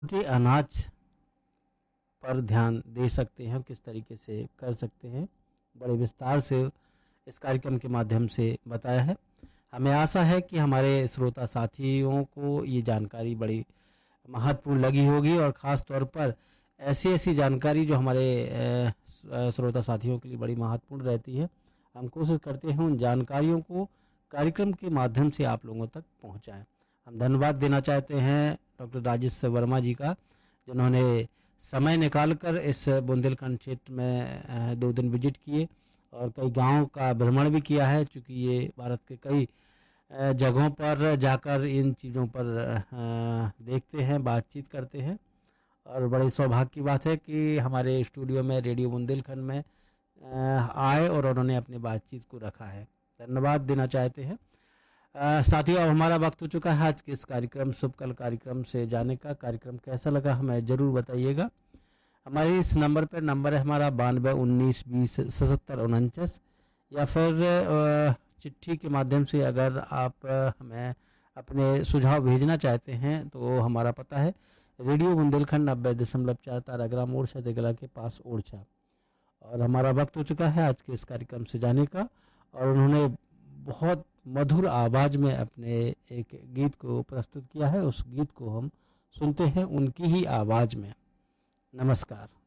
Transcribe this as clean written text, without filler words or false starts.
छोटे अनाज पर ध्यान दे सकते हैं, किस तरीके से कर सकते हैं, बड़े विस्तार से इस कार्यक्रम के माध्यम से बताया है। हमें आशा है कि हमारे श्रोता साथियों को ये जानकारी बड़ी महत्वपूर्ण लगी होगी और ख़ास तौर पर ऐसी-ऐसी जानकारी जो हमारे श्रोता साथियों के लिए बड़ी महत्वपूर्ण रहती है। हम कोशिश करते हैं उन जानकारियों को कार्यक्रम के माध्यम से आप लोगों तक पहुँचाएँ। हम धन्यवाद देना चाहते हैं डॉक्टर राजेश वर्मा जी का, जिन्होंने समय निकाल कर इस बुंदेलखंड क्षेत्र में 2 दिन विजिट किए और कई गाँव का भ्रमण भी किया है, चूँकि ये भारत के कई जगहों पर जाकर इन चीज़ों पर देखते हैं, बातचीत करते हैं और बड़े सौभाग्य की बात है कि हमारे स्टूडियो में रेडियो बुंदेलखंड में आए और उन्होंने अपनी बातचीत को रखा है। धन्यवाद देना चाहते हैं। साथियों, अब हमारा वक्त हो चुका है आज के इस कार्यक्रम शुभ कल कार्यक्रम से जाने का। कार्यक्रम कैसा लगा हमें ज़रूर बताइएगा। हमारे इस नंबर पर नंबर है हमारा 9219207749 या फिर चिट्ठी के माध्यम से अगर आप हमें अपने सुझाव भेजना चाहते हैं तो हमारा पता है रेडियो बुंदेलखंड 90.4 ताराग्राम ओरछा तिगला के पास ओरछा। और हमारा वक्त हो चुका है आज के इस कार्यक्रम से जाने का और उन्होंने बहुत मधुर आवाज़ में अपने एक गीत को प्रस्तुत किया है। उस गीत को हम सुनते हैं उनकी ही आवाज़ में। नमस्कार।